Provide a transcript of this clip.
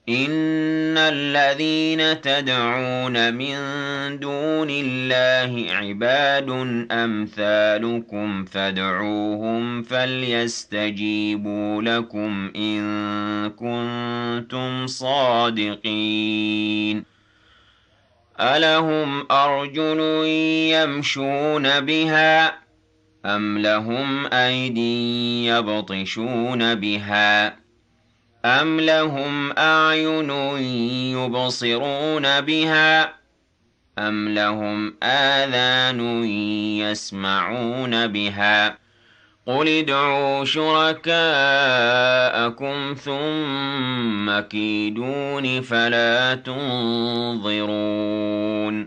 إن الذين تدعون من دون الله عباد أمثالكم فادعوهم فليستجيبوا لكم إن كنتم صادقين ألهم أرجل يمشون بها أم لهم أيدي يبطشون بها أم لهم أعين يبصرون بها أم لهم آذان يسمعون بها قل ادعوا شركاءكم ثم كيدون فلا تنظرون